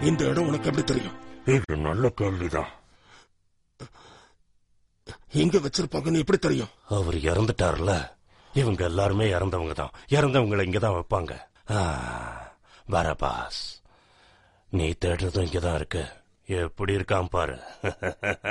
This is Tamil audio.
இந்த இடம் உனக்கு எப்படி தெரியும்? இது நல்ல கேள்விதான். எங்க வச்சிருப்பாங்கன்னு எப்படி தெரியும்? அவர் இறந்துட்டார்ல, இவங்க எல்லாருமே இறந்தவங்க தான். இறந்தவங்களை இங்கதான் வைப்பாங்க. பரபாஸ், நீ தேடுறதும் இங்கதான் இருக்கு. எப்படி இருக்கான் பாரு.